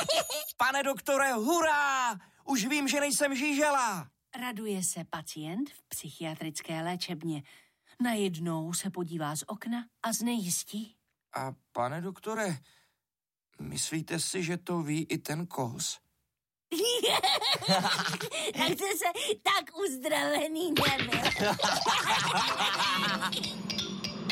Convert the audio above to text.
Pane doktore, hurá! Už vím, že nejsem žížela. Raduje se pacient v psychiatrické léčebně. Najednou se podívá z okna a znejistí. A pane doktore, myslíte si, že to ví i ten kos? Tak se tak uzdravený nebyl.